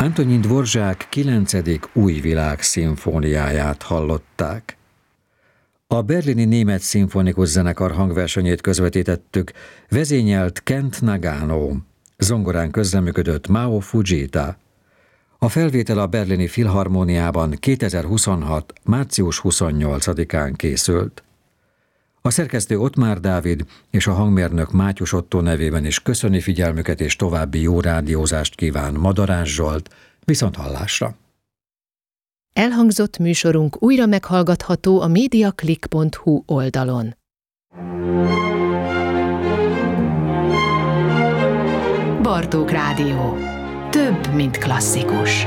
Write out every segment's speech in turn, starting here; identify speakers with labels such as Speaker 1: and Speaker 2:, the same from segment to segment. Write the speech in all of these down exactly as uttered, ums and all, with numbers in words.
Speaker 1: Antonin Dvorzsák kilencedik új világszimfóniáját hallották. A berlini Német Szimfonikus Zenekar hangversenyét közvetítettük, vezényelt Kent Nagano, zongorán közreműködött Mao Fujita. A felvétel a berlini Filharmóniában kétezer-huszonhat. március huszonnyolcadikán készült. A szerkesztő Ottmár Dávid és a hangmérnök Mátyus Ottó nevében is köszöni figyelmüket és további jó rádiózást kíván Madarás Zsolt, viszonthallásra.
Speaker 2: Elhangzott műsorunk újra meghallgatható a mediaclick pont hu oldalon. Bartók Rádió. Több, mint klasszikus.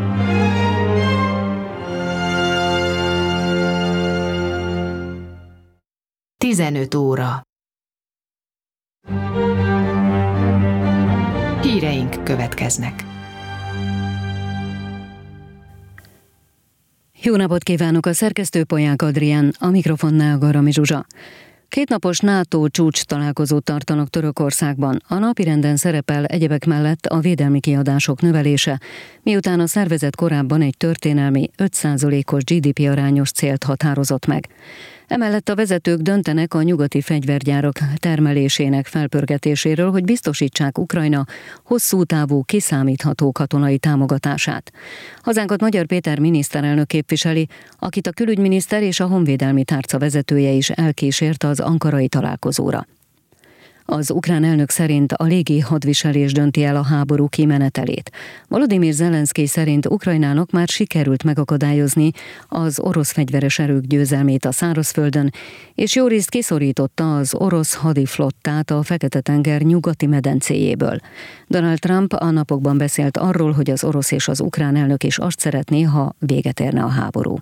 Speaker 2: tizenöt óra. Híreink következnek.
Speaker 3: Jó napot kívánok, a szerkesztő Polyák Adrián, a mikrofonnál Garami Zsuzsa. Kétnapos NATO csúcs találkozót tartanak Törökországban. A napirenden szerepel egyebek mellett a védelmi kiadások növelése, miután a szervezet korábban egy történelmi öt százalékos gé dé pé arányos célt határozott meg. Emellett a vezetők döntenek a nyugati fegyvergyárak termelésének felpörgetéséről, hogy biztosítsák Ukrajna hosszú távú, kiszámítható katonai támogatását. Hazánkat Magyar Péter miniszterelnök képviseli, akit a külügyminiszter és a honvédelmi tárca vezetője is elkísért az ankarai találkozóra. Az ukrán elnök szerint a légi hadviselés dönti el a háború kimenetelét. Volodymyr Zelenszkij szerint Ukrajnának már sikerült megakadályozni az orosz fegyveres erők győzelmét a szárazföldön, és jó részt kiszorította az orosz hadiflottát a Fekete-tenger nyugati medencéjéből. Donald Trump a napokban beszélt arról, hogy az orosz és az ukrán elnök is azt szeretné, ha véget érne a háború.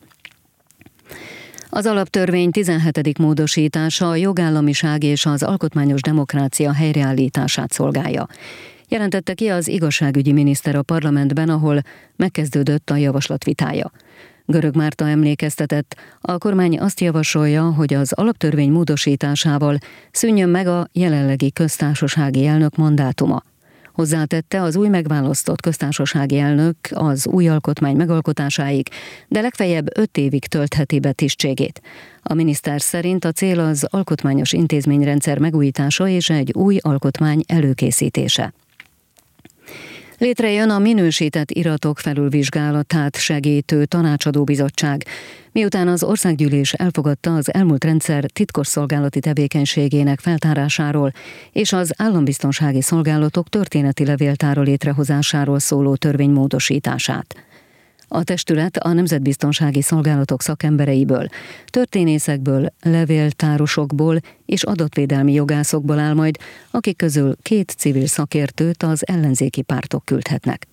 Speaker 3: Az alaptörvény tizenhetedik módosítása a jogállamiság és az alkotmányos demokrácia helyreállítását szolgálja. Jelentette ki az igazságügyi miniszter a parlamentben, ahol megkezdődött a javaslat vitája. Görög Márta emlékeztetett, a kormány azt javasolja, hogy az alaptörvény módosításával szűnjön meg a jelenlegi köztársasági elnök mandátuma. Hozzátette, az új megválasztott köztársasági elnök az új alkotmány megalkotásáig, de legfeljebb öt évig töltheti be tisztségét. A miniszter szerint a cél az alkotmányos intézményrendszer megújítása és egy új alkotmány előkészítése. Létrejön a minősített iratok felülvizsgálatát segítő tanácsadó bizottság, miután az országgyűlés elfogadta az elmúlt rendszer titkosszolgálati tevékenységének feltárásáról és az állambiztonsági szolgálatok történeti levéltára létrehozásáról szóló törvény módosítását. A testület a nemzetbiztonsági szolgálatok szakembereiből, történészekből, levéltárosokból és adatvédelmi jogászokból áll majd, akik közül két civil szakértőt az ellenzéki pártok küldhetnek.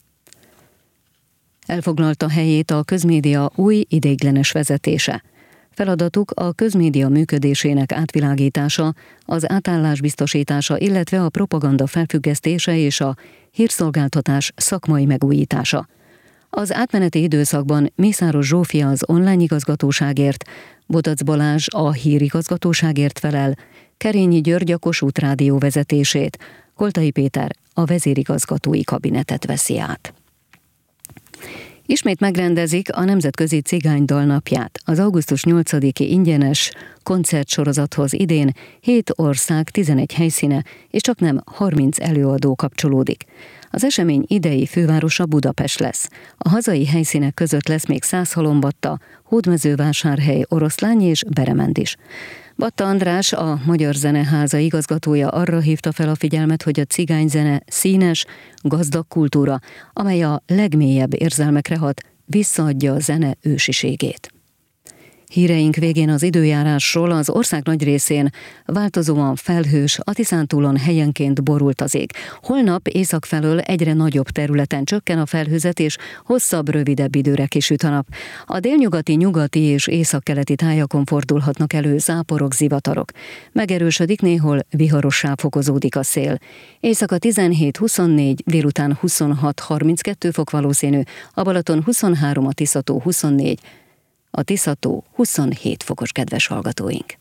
Speaker 3: Elfoglalta helyét a közmédia új ideiglenes vezetése. Feladatuk a közmédia működésének átvilágítása, az átállás biztosítása, illetve a propaganda felfüggesztése és a hírszolgáltatás szakmai megújítása. Az átmeneti időszakban Mészáros Zsófia az online igazgatóságért, Bodac Balázs a hírigazgatóságért felel, Kerényi György a Kossuth Rádió vezetését, Koltai Péter a vezérigazgatói kabinetet veszi át. Ismét megrendezik a Nemzetközi Cigánydal napját. Az augusztus nyolcadiki ingyenes koncertsorozathoz idén hét ország tizenegy helyszíne és csaknem harminc előadó kapcsolódik. Az esemény idei fővárosa Budapest lesz. A hazai helyszínek között lesz még Szászhalombatta, Hódmezővásárhely, Oroszlány és Berement is. Batta András, a Magyar Zeneháza igazgatója arra hívta fel a figyelmet, hogy a cigányzene színes, gazdag kultúra, amely a legmélyebb érzelmekre hat, visszaadja a zene ősiségét. Híreink végén az időjárásról. Az ország nagy részén változóan felhős, a Tiszántúlon helyenként borult az ég. Holnap észak felől egyre nagyobb területen csökken a felhőzet, és hosszabb, rövidebb időre kisüt a nap. A délnyugati, nyugati és északkeleti tájakon fordulhatnak elő záporok, zivatarok. Megerősödik, néhol viharossá fokozódik a szél. Éjszaka tizenhét huszonnégy, délután huszonhat harminckettő fok valószínű, a Balaton huszonhárom, a Tiszató huszonnégy, a Tiszató huszonhét fokos, kedves hallgatóink.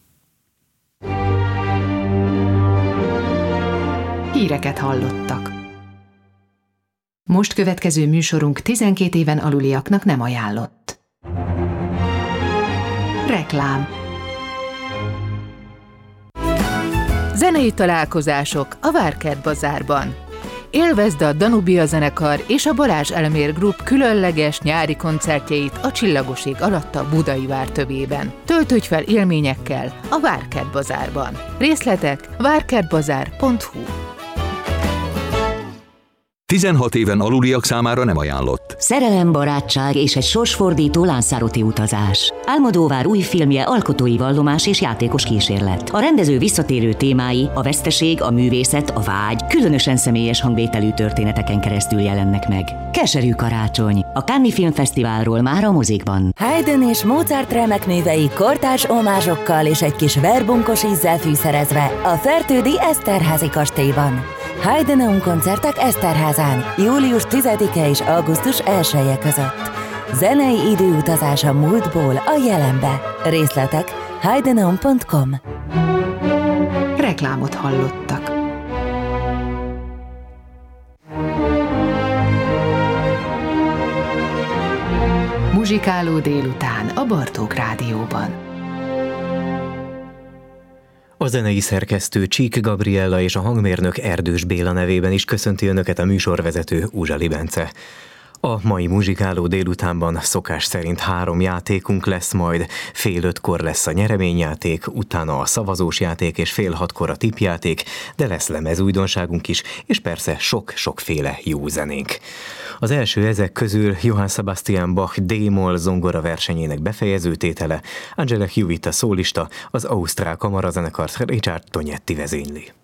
Speaker 2: Híreket hallottak. Most következő műsorunk tizenkét éven aluliaknak nem ajánlott. Reklám. Zenei találkozások a Várkert Bazárban. Élvezd a Danubia zenekar és a Balázs Elmér Group különleges nyári koncertjeit a Csillagos ég alatt a Budai vár tövében. Töltődj fel élményekkel a Várkert Bazárban. Részletek várkertbazár pont hu.
Speaker 4: tizenhat éven aluliak számára nem ajánlott.
Speaker 5: Szerelem, barátság és egy sorsfordító Lanzarote utazás. Almodóvár új filmje alkotói vallomás és játékos kísérlet. A rendező visszatérő témái, a veszteség, a művészet, a vágy, különösen személyes hangvételű történeteken keresztül jelennek meg. Keserű karácsony. A Cannes Filmfesztiválról már a mozikban.
Speaker 6: Haydn és Mozart remek művei kortárs omázsokkal és egy kis verbunkos ízzel fűszerezve a Fertődi Eszterházi kastélyban. Haydn koncertek Eszterházán, július tizedike és augusztus elseje között. Zenei időutazás a múltból a jelenbe. Részletek haydn pont com.
Speaker 2: Reklámot hallottak. Muzsikáló délután a Bartók Rádióban.
Speaker 7: A zenei szerkesztő Csík Gabriella és a hangmérnök Erdős Béla nevében is köszönti önöket a műsorvezető Uzsali Bence. A mai muzsikáló délutánban szokás szerint három játékunk lesz majd. Fél ötkor lesz a nyereményjáték, utána a szavazós játék és fél hatkor a tippjáték, de lesz lemezújdonságunk is, és persze sok-sokféle jó zenénk. Az első ezek közül Johann Sebastian Bach D-moll zongora versenyének befejező tétele, Angela Hewitt a szólista, az Ausztrál Kamarazenekart Richard Tognetti vezényli.